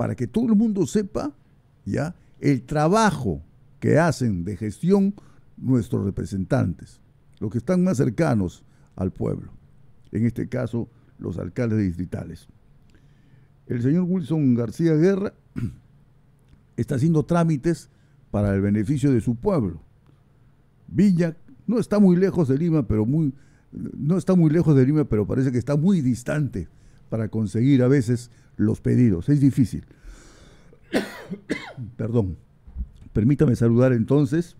para que todo el mundo sepa ya el trabajo que hacen de gestión nuestros representantes, los que están más cercanos al pueblo, en este caso los alcaldes distritales. El señor Wilson García Guerra está haciendo trámites para el beneficio de su pueblo. Viña no está muy lejos de Lima, pero parece que está muy distante para conseguir a veces los pedidos. Es difícil. Perdón. Permítame saludar entonces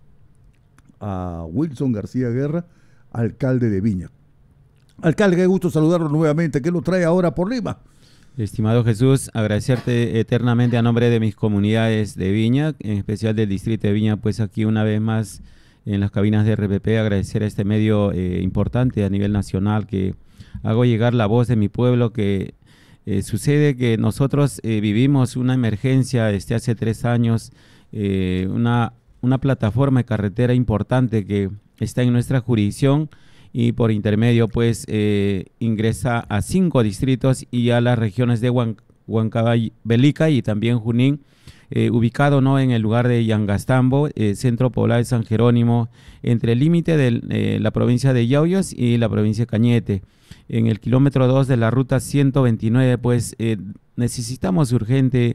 a Wilson García Guerra, alcalde de Viña. Alcalde, qué gusto saludarlo nuevamente. ¿Qué lo trae ahora por Lima? Estimado Jesús, agradecerte eternamente a nombre de mis comunidades de Viña, en especial del distrito de Viña, pues aquí una vez más en las cabinas de RPP, agradecer a este medio importante a nivel nacional que hago llegar la voz de mi pueblo, que sucede que nosotros vivimos una emergencia desde hace 3 años, una plataforma de carretera importante que está en nuestra jurisdicción y por intermedio pues ingresa a 5 distritos y a las regiones de Huancavelica y también Junín, ubicado en el lugar de Yangastambo, centro poblado de San Jerónimo, entre el límite de la provincia de Yauyos y la provincia de Cañete. En el kilómetro 2 de la ruta 129 pues necesitamos urgente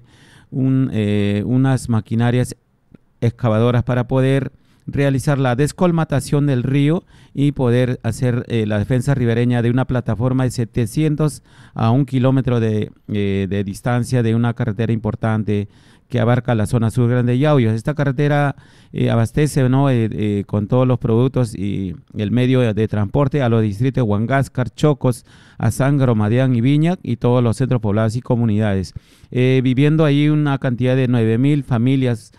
unas maquinarias excavadoras para poder realizar la descolmatación del río y poder hacer la defensa ribereña de una plataforma de 700 a 1 kilómetro de distancia de una carretera importante que abarca la zona sur grande de Yauyos. Esta carretera abastece con todos los productos y el medio de transporte a los distritos de Huangascar, Chocos, Azángaro, Madián y Viña y todos los centros poblados y comunidades. Viviendo ahí una cantidad de 9.000 familias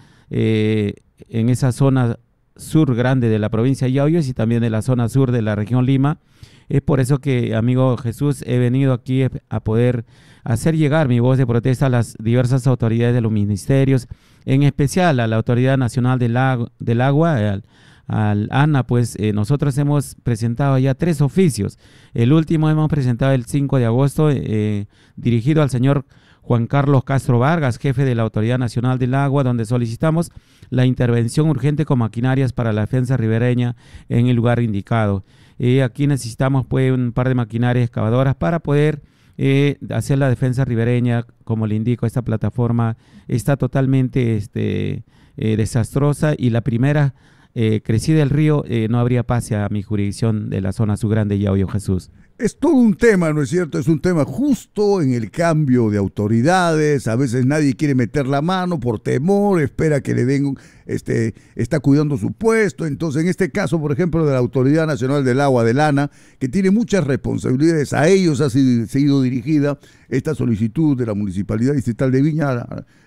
en esa zona sur grande de la provincia de Yauyos y también de la zona sur de la región Lima. Es por eso que, amigo Jesús, he venido aquí a poder hacer llegar mi voz de protesta a las diversas autoridades de los ministerios, en especial a la Autoridad Nacional del Agua, al ANA, pues nosotros hemos presentado ya 3 oficios. El último hemos presentado el 5 de agosto, dirigido al señor Juan Carlos Castro Vargas, jefe de la Autoridad Nacional del Agua, donde solicitamos la intervención urgente con maquinarias para la defensa ribereña en el lugar indicado. Aquí necesitamos pues un par de maquinarias excavadoras para poder hacer la defensa ribereña. Como le indico, esta plataforma está totalmente desastrosa y la primera crecida del río no habría pase a mi jurisdicción de la zona sur grande de Yauyos, Jesús. Es todo un tema, ¿no es cierto? Es un tema justo en el cambio de autoridades. A veces nadie quiere meter la mano por temor, espera que le den, está cuidando su puesto. Entonces, en este caso, por ejemplo, de la Autoridad Nacional del Agua, del ANA, que tiene muchas responsabilidades, a ellos ha sido dirigida esta solicitud de la Municipalidad Distrital de Viña.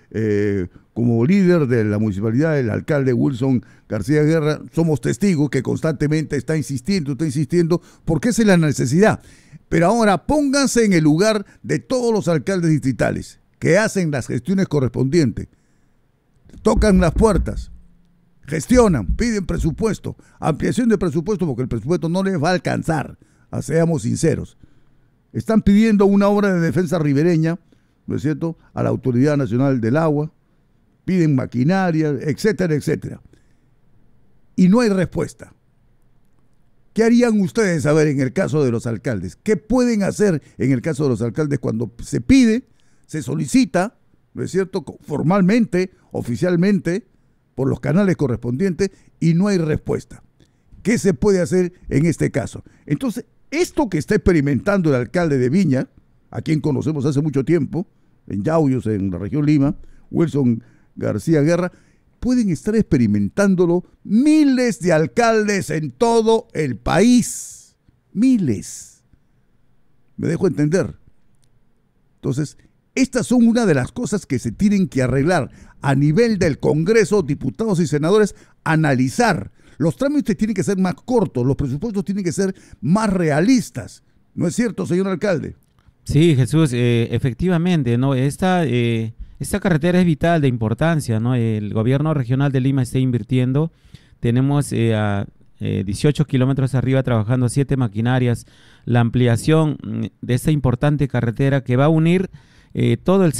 Como líder de la municipalidad, el alcalde Wilson García Guerra, somos testigos que constantemente está insistiendo, porque esa es la necesidad. Pero ahora pónganse en el lugar de todos los alcaldes distritales que hacen las gestiones correspondientes, tocan las puertas, gestionan, piden presupuesto, ampliación de presupuesto, porque el presupuesto no les va a alcanzar, seamos sinceros. Están pidiendo una obra de defensa ribereña, ¿no es cierto?, a la Autoridad Nacional del Agua, piden maquinaria, etcétera, etcétera. Y no hay respuesta. ¿Qué harían ustedes, a ver, en el caso de los alcaldes? ¿Qué pueden hacer en el caso de los alcaldes cuando se pide, se solicita, ¿no es cierto?, formalmente, oficialmente, por los canales correspondientes y no hay respuesta? ¿Qué se puede hacer en este caso? Entonces, esto que está experimentando el alcalde de Viña, a quien conocemos hace mucho tiempo, en Yauyos, en la región Lima, Wilson García Guerra, pueden estar experimentándolo miles de alcaldes en todo el país. Miles. ¿Me dejo entender? Entonces, estas son una de las cosas que se tienen que arreglar a nivel del Congreso, diputados y senadores, analizar. Los trámites tienen que ser más cortos, los presupuestos tienen que ser más realistas. ¿No es cierto, señor alcalde? Sí, Jesús, efectivamente, ¿no? Esta carretera es vital, de importancia, ¿no? El gobierno regional de Lima está invirtiendo. Tenemos a 18 kilómetros arriba trabajando 7 maquinarias. La ampliación de esta importante carretera que va a unir todo el